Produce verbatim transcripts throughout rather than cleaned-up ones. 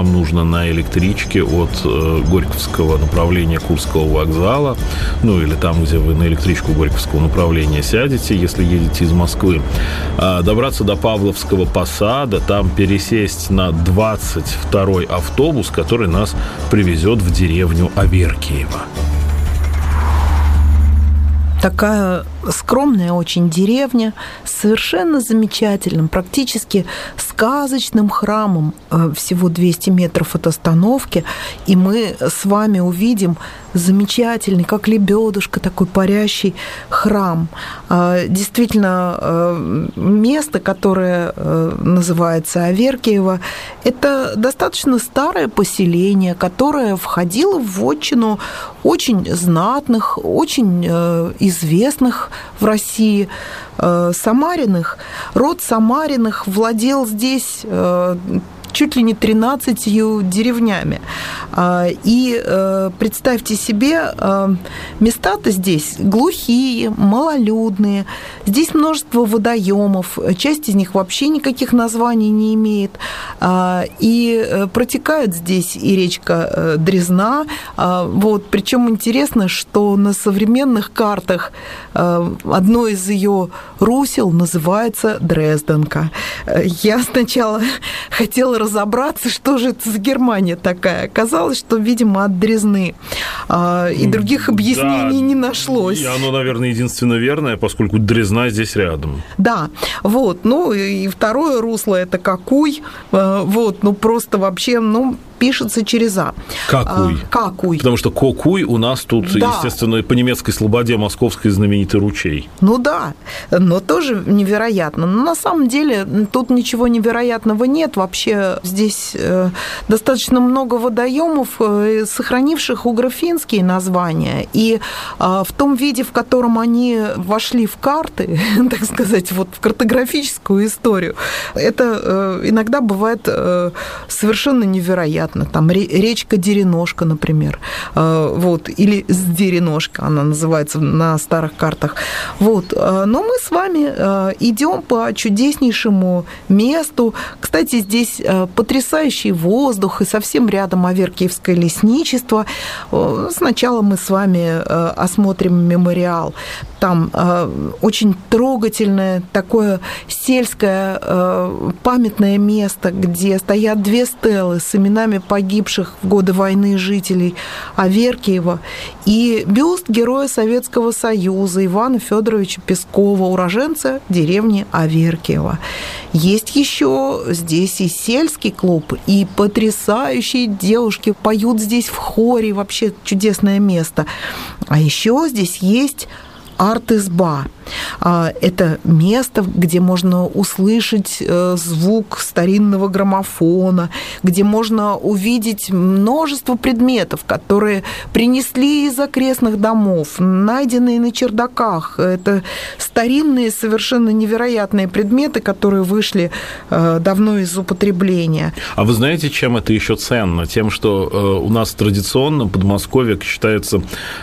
Нам нужно на электричке от э, Горьковского направления Курского вокзала, ну или там, где вы на электричку Горьковского направления сядете, если едете из Москвы, э, добраться до Павловского посада, там пересесть на двадцать второй автобус, который нас привезет в деревню Аверкиево. Такая скромная очень деревня с совершенно замечательным, практически сказочным храмом, всего двести метров от остановки, и мы с вами увидим замечательный, как лебедушка, такой парящий храм. Действительно, место, которое называется Аверкиево, это достаточно старое поселение, которое входило в вотчину очень знатных, очень известных в России Самариных. Род Самариных владел здесь чуть ли не тринадцатью деревнями. И представьте себе, места-то здесь глухие, малолюдные. Здесь множество водоемов. Часть из них вообще никаких названий не имеет. И протекает здесь и речка Дрезна. Вот. Причем интересно, что на современных картах одно из ее русел называется Дрезденка. Я сначала хотела разобраться, что же это за Германия такая. Оказалось, что, видимо, от Дрезны. И других объяснений да, не нашлось. И оно, наверное, единственно верное, поскольку Дрезна здесь рядом. Да, вот. Ну, и второе русло – это Какуй. Вот, ну, просто вообще, ну, пишется через А. Какуй. А, какуй. Потому что Кокуй у нас тут, да. естественно, по немецкой слободе московский знаменитый ручей. Ну да, но тоже невероятно. Но на самом деле тут ничего невероятного нет. Вообще здесь достаточно много водоемов, сохранивших угрофинские названия. И в том виде, в котором они вошли в карты, так сказать, вот в картографическую историю, это иногда бывает совершенно невероятно. Там речка Дереношка, например, вот, или Сдереношка, она называется на старых картах. Вот. Но мы с вами идем по чудеснейшему месту. Кстати, здесь потрясающий воздух, и совсем рядом Аверкиевское лесничество. Сначала мы с вами осмотрим мемориал. Там очень трогательное такое сельское памятное место, где стоят две стелы с именами погибших в годы войны жителей Аверкиева и бюст героя Советского Союза Ивана Федоровича Пескова, уроженца деревни Аверкиево. Есть еще здесь и сельский клуб, и потрясающие девушки поют здесь в хоре, вообще чудесное место. А еще здесь есть арт-изба. Это место, где можно услышать звук старинного граммофона, где можно увидеть множество предметов, которые принесли из окрестных домов, найденные на чердаках. Это старинные, совершенно невероятные предметы, которые вышли давно из употребления. А вы знаете, чем это еще ценно? Тем, что у нас традиционно Подмосковье считается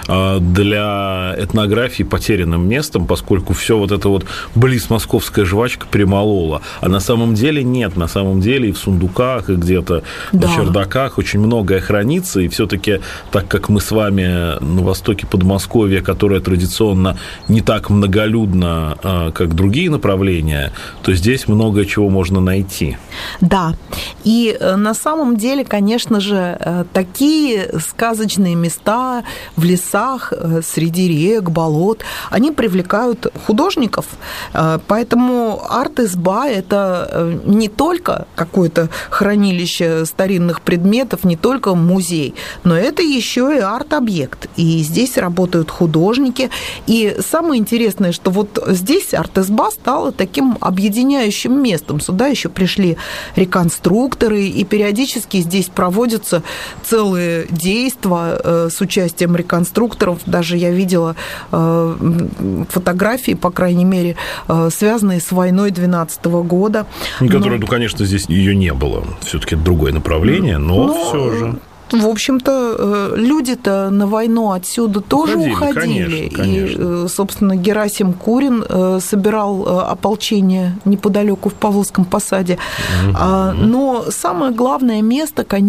для этнографии потерянным местом, поскольку поскольку все вот это вот близ московская жвачка перемолола. А на самом деле нет. На самом деле и в сундуках, и где-то да. на чердаках очень многое хранится. И все-таки, так как мы с вами на востоке Подмосковья, которое традиционно не так многолюдно, как другие направления, то здесь много чего можно найти. Да. И на самом деле, конечно же, такие сказочные места в лесах, среди рек, болот, они привлекают художников. Поэтому арт-изба – это не только какое-то хранилище старинных предметов, не только музей, но это еще и арт-объект. И здесь работают художники. И самое интересное, что вот здесь арт-изба стала таким объединяющим местом. Сюда еще пришли реконструкторы, и периодически здесь проводятся целые действия с участием реконструкторов. Даже я видела фотографии, по крайней мере, связанные с войной двенадцатого года. Которая, но... ну, конечно, здесь ее не было. Все-таки это другое направление, но, но... все же. В общем-то, люди-то на войну отсюда тоже уходили. уходили. Конечно, конечно. И, собственно, Герасим Курин собирал ополчение неподалеку в Павловском посаде. Угу. Но самое главное место, конечно,